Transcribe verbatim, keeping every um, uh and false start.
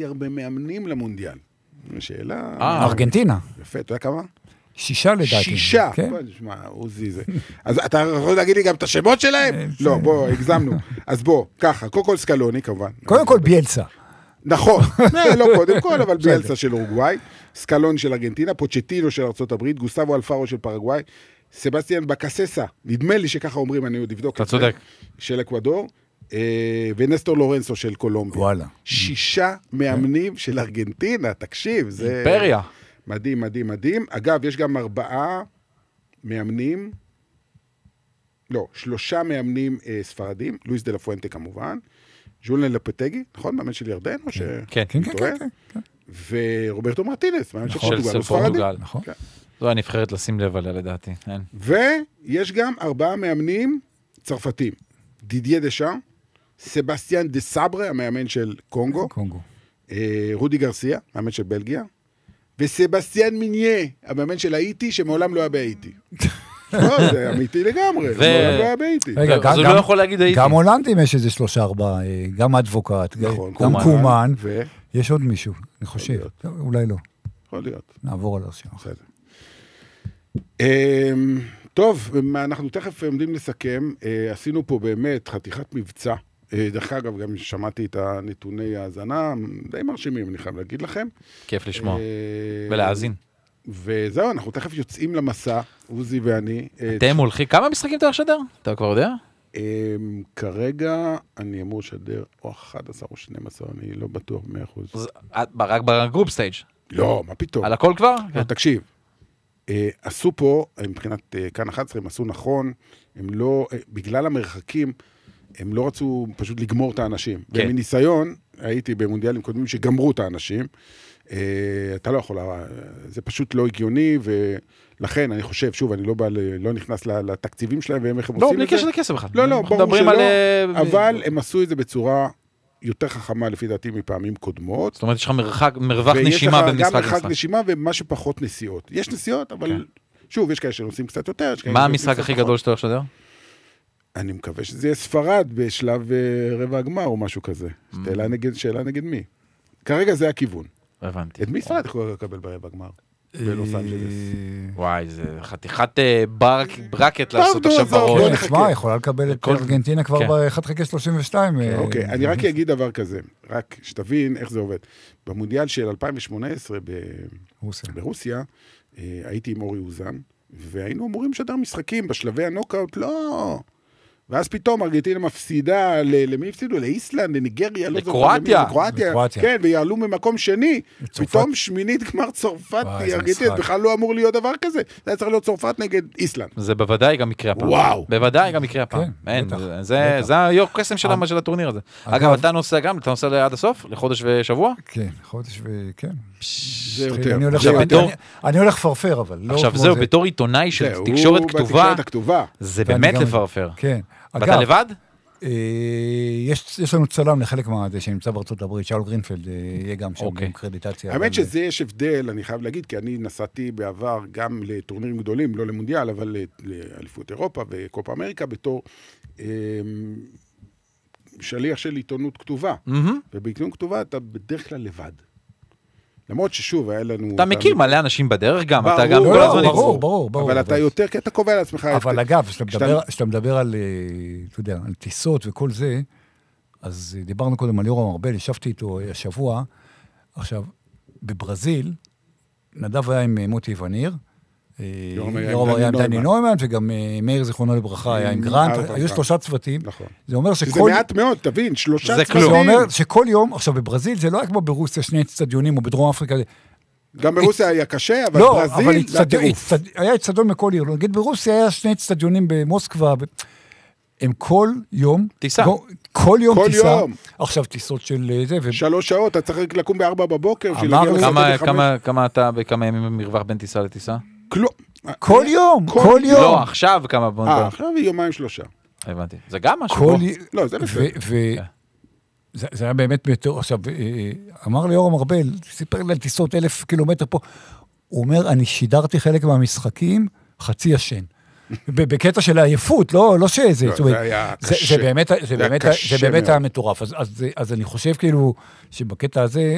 הכי הרבה מאמנים למונדיאל? שאלה... ארגנטינה. יפה, אתה יודע כמה? שישה לדעתי. שישה. בוא נשמע, עוזי זה. אז אתה יכול להגיד לי גם את השמות שלהם? לא, בוא, הגזמנו. אז בוא, ככה, קודם כל סקלוני כמובן. קודם כל ביאלסה. נכון, לא קודם כל, אבל ביאלסה של אורוגוואי, סקלוני של ארגנטינה, פוצ'טינו של ארצות הברית, גוסטבו אלפארו של פרגוואי, סבסטיאן בקססה, נדמה לי שככה אומרים, אני עוד אבדוק. אתה צודק. של אקוודור, ונסטור לורנסו של קולומביה. וואלה. שישה מאמנים של ארגנטינה, תקשיב, זה... אימפריה. מדהים, מדהים, מדהים. אגב, יש גם ארבעה מאמנים, לא, שלושה מאמנים אה, ספרדים, לואיס דה לפואנטה כמובן, ז'ולן לפטגי, נכון? מאמן של ירדן? או ש... כן, כן, כן, כן, כן. ורוברטו מרטינס, מאמן של של פורטוגל, הוא ספרדי. פורטוגל. נכון. זו הנבחרת לשים לב עליה לדעתי. ויש גם ארבעה מאמנים צרפתים, דידיה דשאן, סבסטיאן דה סאברה, המאמן של קונגו, קונגו. אה, רודי גרסיה, מאמן של בלגיה, וסבסטיאן מיניה, המאמן של האיטי, שמעולם לא היה באיטי. לא, זה אמיתי לגמרי, מעולם לא היה באיטי. אז הוא לא יכול להגיד האיטי. גם הולנדים יש איזה שלושה ארבעה, גם אדבוקט, גם קומן, יש עוד מישהו, אני חושב, אולי לא. יכול להיות. נעבור על הרשימה. טוב, אנחנו תכף עומדים לסכם, עשינו פה באמת חתיכת מבצע, דרך אגב, גם שמעתי את הנתוני ההזנה, די מרשימים, אני חייב להגיד לכם. כיף לשמוע, ולהאזין. וזהו, אנחנו תכף יוצאים למסע, עוזי ואני. אתם הולכים, כמה משחקים אתה לשדר? אתה כבר יודע? כרגע אני אמור לשדר או אחד עשר או שנים עשר, אני לא בטוח במאה אחוז. רק בגרופ סטייג'? לא, מה פתאום? על הכל כבר? תקשיב, עשו פה, מבחינת כאן אחת עשרה, הם עשו נכון, הם לא, בגלל המרחקים, הם לא רצו פשוט לגמור את האנשים. כן. ומניסיון, הייתי במונדיאלים קודמים שגמרו את האנשים, אתה לא יכול, זה פשוט לא הגיוני, ולכן אני חושב, שוב, אני לא, בא, לא נכנס לתקציבים שלהם, והם איך הם לא, עושים את זה. לא, בלי קשר לכסף אחד. לא, לא, ברור שלא, על... אבל הם עשו את זה בצורה יותר חכמה, לפי דעתי, מפעמים קודמות. זאת אומרת, יש לך מרחק, מרווח נשימה בין משחק למשחק. ויש לך גם מרחק נשימה, ומה שפחות נסיעות. יש נסיעות, אבל כן. שוב, יש כאלה שנוסעים קצת יותר. מה המשחק הכי גדול שאתה הולך לשדר? אני מקווה שזה יהיה ספרד בשלב רבע הגמר או משהו כזה. שאלה נגד, שאלה נגד מי. כרגע זה הכיוון. הבנתי. את מי ספרד יכול לקבל ברבע הגמר? בלוס אנג'לס. וואי, זה חתיכת ברקט לעשות עכשיו בראש. נשמע, יכולה לקבל את ארגנטינה כבר ב-אחד חלקי שלושים ושתיים. אוקיי, אני רק אגיד דבר כזה, רק שתבין איך זה עובד. במונדיאל של אלפיים שמונה עשרה ברוסיה, הייתי עם אורי אוזן, והיינו אמורים לשדר משחקים בשלבי הנוקאוט, לא... ואז פתאום ארגנטינה מפסידה, למי הפסידו? לאיסלנד, לניגריה, לקרואטיה. לקרואטיה, כן, ויעלו ממקום שני. פתאום שמינית גמר צרפת, ארגנטינה, בכלל לא אמור להיות דבר כזה. זה היה צריך להיות צרפת נגד איסלנד. זה בוודאי גם מקרה הפעם. וואו. בוודאי גם מקרה הפעם. זה היור קסם של הטורניר הזה. אגב, אתה נוסע גם, אתה נוסע עד הסוף? לחודש ושבוע? כן, חודש וכן. זה יותר. אני הולך פרפר, אבל. עכשיו זהו, בתור עיתונאי של תקשורת כתובה, זה באמת לפרפר. כן. ואתה לבד? יש לנו צלם לחלק מהזה שנמצא בארצות הברית, שאול גרינפלד, יהיה גם שם עם קרדיטציה. האמת שזה יש הבדל, אני חייב להגיד, כי אני נסעתי בעבר גם לטורנירים גדולים, לא למונדיאל, אבל לאליפות אירופה וקופה אמריקה, בתור שליח של עיתונות כתובה. ובעיתונות כתובה אתה בדרך כלל לבד. למרות ששוב, היה לנו... אתה מכיר מלא אנשים בדרך גם, אתה גם... ברור, ברור, ברור. אבל אתה יותר, כי אתה קובע לעצמך... אבל אגב, כשאתה מדבר על, אתה יודע, על טיסות וכל זה, אז דיברנו קודם על יורם ארבל, ישבתי איתו השבוע, עכשיו, בברזיל, נדב היה עם מוטי וניר, יורם היה עם דני נוימן, וגם מאיר זיכרונו לברכה היה עם גרנט, היו שלושה צוותים. זה אומר שכל... זה מעט מאוד, תבין, שלושה צוותים. זה אומר שכל יום, עכשיו בברזיל, זה לא היה כמו ברוסיה, שני אצטדיונים, או בדרום אפריקה. גם ברוסיה היה קשה, אבל ברזיל... לא, היה אצטדיון מכל עיר. נגיד ברוסיה היה שני אצטדיונים במוסקבה, הם כל יום... טיסה. כל יום טיסה. עכשיו טיסות של זה... שלוש שעות, אתה צריך לקום בארבע בבוקר. כמה אתה, בכמה ימים מרווח בין טיסה לטיסה? כלום. כל יום, כל יום. לא, עכשיו כמה... אה, עכשיו היא יומיים שלושה. הבנתי. זה גם משהו. לא, זה בסדר. זה היה באמת ביותר, עכשיו, אמר לי יורם ארבל, סיפר לי על טיסות אלף קילומטר פה, הוא אומר, אני שידרתי חלק מהמשחקים, חצי ישן. בקטע של העייפות, לא שזה. זה היה קשה. זה באמת היה מטורף. אז אני חושב כאילו, שבקטע הזה,